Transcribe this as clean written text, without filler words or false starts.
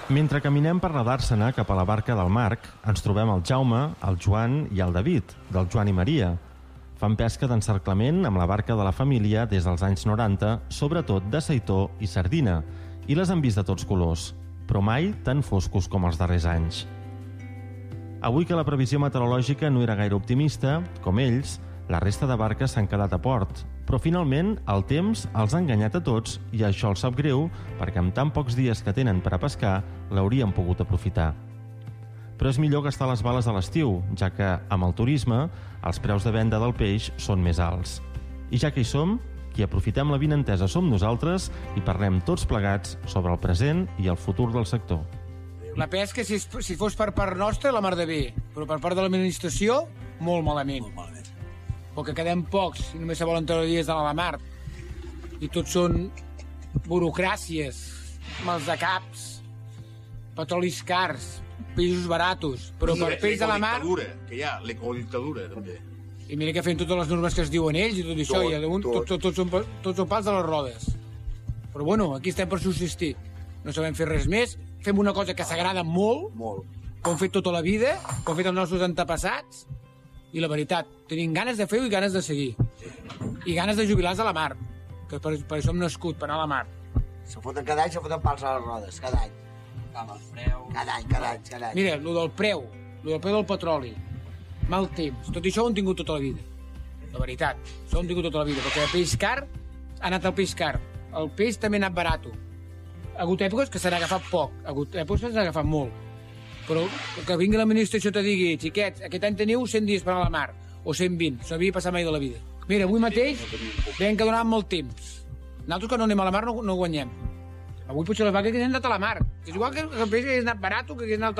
Mentre caminem per la Dàrsena cap a la barca del Marc, ens trobem el Jaume, el Joan i el David, del Joan i Maria. Fan pesca d'encerclament amb la barca de la família des dels anys 90, sobretot de seitó i sardina, i les han vist de tots colors, però mai tan foscos com els darrers anys. Avui que la previsió meteorològica no era gaire optimista, com ells, la resta de barques s'han quedat a port, però finalment el temps els ha enganyat a tots i això els sap greu perquè amb tan pocs dies que tenen per a pescar l'haurien pogut aprofitar. Però és millor gastar les bales a l'estiu, ja que amb el turisme els preus de venda del peix són més alts. I ja que hi som, qui aprofitem la vinentesa som nosaltres i parlem tots plegats sobre el present i el futur del sector. La pesca, si fos per part nostra, la mar de bé, però per part de l'administració, molt malament. Perquè quedem pocs, i només se volen treure dies de la mar. I tots són burocràcies, mals de caps, petrolis cars, peixos baratos, però per peix de la mar... Que hi ha, l'ecodictadura, també. I mira que fem totes les normes que es diuen ells i tot això, i tots són pals de les rodes. Però bueno, aquí estem per subsistir. No sabem fer res més, fem una cosa que s'agrada molt, com hem fet tota la vida, com han fet els nostres antepassats, i la veritat, tenim ganes de fer-ho i ganes de seguir. I ganes de jubilar-nos a la mar, que per això hem nascut, per anar a la mar. Se foten cada any, se foten pals a les rodes, cada any. Cada any. Mira, el del preu del petroli, mal temps, tot això ho hem tingut tota la vida. La veritat, això ho hem tingut tota la vida, perquè el peix car ha anat el peix car, el peix també ha anat barat. Ha hagut èpoques que se n'ha agafat poc, ha hagut èpoques que se n'ha agafat molt. Però que vingui l'administració i te digui, xiquets, aquest any teniu 100 dies per anar a la mar, o 120, no havia passat mai de la vida. Mira, avui mateix veiem que donàvem molt temps. Nosaltres que no anem a la mar no guanyem. Avui potser les vaques que han anat a la mar. És igual que el peix hagués anat barat o que hagués anat